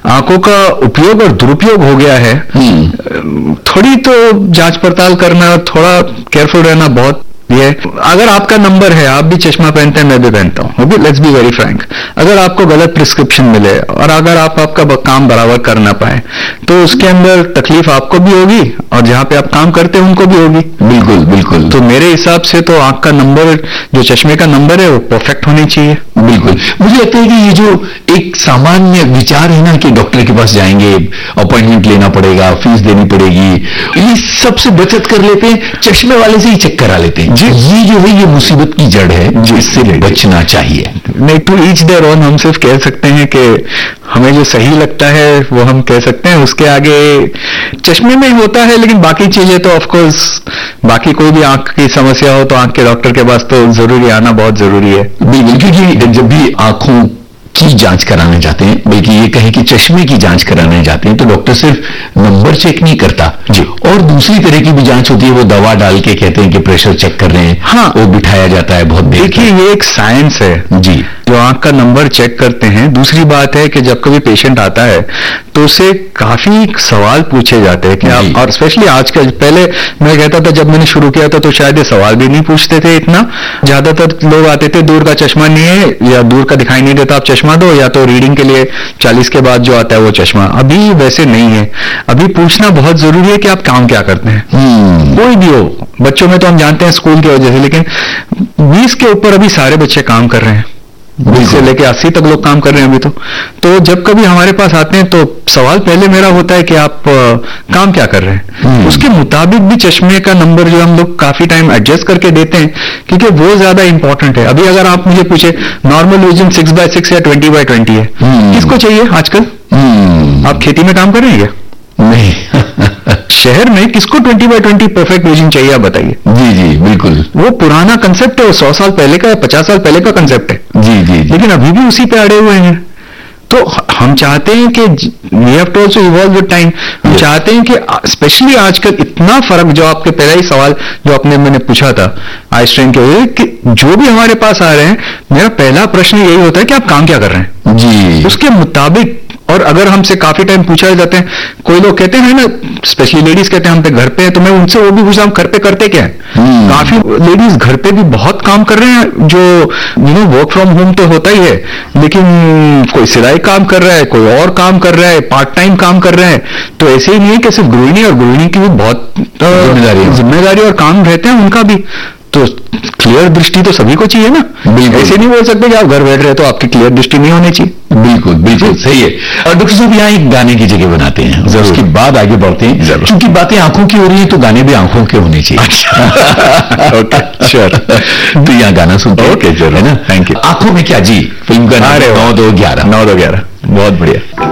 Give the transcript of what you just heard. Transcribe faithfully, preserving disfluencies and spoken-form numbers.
आंखों का उपयोग और दुरुपयोग हो गया है, थोड़ी तो जांच पड़ताल करना, थोड़ा केयरफुल रहना बहुत ये। अगर आपका नंबर है, आप भी चश्मा पहनते हैं, मैं भी पहनता हूँ, लेट्स बी वेरी फ्रैंक, अगर आपको गलत प्रिस्क्रिप्शन मिले और अगर आप आपका काम बराबर कर ना पाए तो उसके अंदर तकलीफ आपको भी होगी और जहां पे आप काम करते हैं उनको भी होगी। बिल्कुल बिल्कुल। तो मेरे हिसाब से तो आंख का नंबर, जो चश्मे का नंबर है, वो परफेक्ट होनी चाहिए। बिल्कुल। मुझे लगता है कि ये जो एक सामान्य विचार है ना कि डॉक्टर के पास जाएंगे, अपॉइंटमेंट लेना पड़ेगा, फीस देनी पड़ेगी, ये सबसे बचत कर लेते हैं, चश्मे वाले से ही चेक करा लेते हैं। ये जो है ये मुसीबत की जड़ है, जिससे बचना चाहिए। नहीं, टू ईच देयर ओन, हम सिर्फ कह सकते हैं कि हमें जो सही लगता है वो हम कह सकते हैं, उसके आगे चश्मे में होता है, लेकिन बाकी चीजें तो ऑफ कोर्स, बाकी कोई भी आंख की समस्या हो तो आंख के डॉक्टर के पास तो जरूरी आना बहुत जरूरी है। बिल्कुल, क्योंकि जब भी आंखों की जांच कराने जाते हैं, बल्कि ये कहें कि चश्मे की जांच कराने जाते हैं, तो डॉक्टर सिर्फ नंबर चेक नहीं करता जी, और दूसरी तरह की भी जांच होती है। वो दवा डाल के कहते हैं कि प्रेशर चेक कर रहे हैं, हाँ, वो बिठाया जाता है बहुत देर। देखिए, ये एक साइंस है जी, जो आंख का नंबर चेक करते हैं। दूसरी बात है कि जब कभी पेशेंट आता है तो उसे काफी सवाल पूछे जाते हैं कि आप, और स्पेशली आजकल, पहले मैं कहता था जब मैंने शुरू किया था तो शायद ये सवाल भी नहीं पूछते थे इतना, ज्यादातर लोग आते थे दूर का चश्मा नहीं है या दूर का दिखाई नहीं देता, आप चश्मा दो, या तो रीडिंग के लिए चालीस के बाद जो आता है वो चश्मा। अभी वैसे नहीं है, अभी पूछना बहुत जरूरी है कि आप काम क्या करते हैं। कोई भी हो, बच्चों में तो हम जानते हैं स्कूल की वजह से, लेकिन बीस के ऊपर अभी सारे बच्चे काम कर रहे हैं, बीस से लेके अस्सी तक लोग काम कर रहे हैं अभी तो। तो जब कभी हमारे पास आते हैं तो सवाल पहले मेरा होता है कि आप आ, काम क्या कर रहे हैं, उसके मुताबिक भी चश्मे का नंबर जो हम लोग काफी टाइम एडजस्ट करके देते हैं, क्योंकि वो ज्यादा इंपॉर्टेंट है। अभी अगर आप मुझे पूछे normal vision six by six या ट्वेंटी बाय ट्वेंटी है, किसको चाहिए आजकल? आप खेती में काम कर रहे हैं क्या? नहीं। शहर में किसको twenty by twenty perfect vision चाहिए, आप बताइए। जी जी बिल्कुल, वो पुराना कंसेप्ट है, वो सौ साल पहले का, पचास साल पहले का कंसेप्ट है। जी जी, जी। लेकिन अभी भी उसी पे अड़े हुए हैं। तो हम चाहते हैं कि we have to also evolve with time. हम चाहते हैं कि स्पेशली आजकल इतना फर्क, जो आपके पहला ही सवाल जो आपने मैंने पूछा था आई स्ट्रेन के वजह, कि जो भी हमारे पास आ रहे हैं, मेरा पहला प्रश्न यही होता है कि आप काम क्या कर रहे हैं जी, उसके मुताबिक। और अगर हमसे काफी टाइम पूछा जाते हैं, कोई लोग कहते हैं ना, स्पेशली लेडीज कहते हैं हम पे घर पे हैं, तो मैं उनसे वो भी पूछा, हम घर पे करते क्या है? काफी लेडीज घर पे भी बहुत काम कर रहे हैं, जो you know work from home तो होता ही है, लेकिन कोई सिलाई काम कर रहा है, कोई और काम कर रहा है, पार्ट टाइम काम कर रहे हैं। तो ऐसे ही नहीं है कि सिर्फ गृहिणी, और गृहिणी की भी बहुत जिम्मेदारी जिम्मेदारी और काम रहते हैं उनका भी। तो क्लियर दृष्टि तो सभी को चाहिए ना, ऐसे नहीं बोल सकते कि आप घर बैठ रहे तो आपकी क्लियर दृष्टि नहीं होनी चाहिए। बिल्कुल बिल्कुल सही है। और डॉक्टर साहब, यहाँ एक गाने की जगह बनाते हैं, उसके बाद आगे बढ़ते हैं, क्योंकि बातें आंखों की हो रही है तो गाने भी आंखों के होने चाहिए। Okay sure. तो यहाँ गाना सुनते हैं, ओके जरूर, है ना? Thank you. आंखों में क्या जी, फिल्म का नाम नौ दो ग्यारह। नौ दो ग्यारह, बहुत बढ़िया।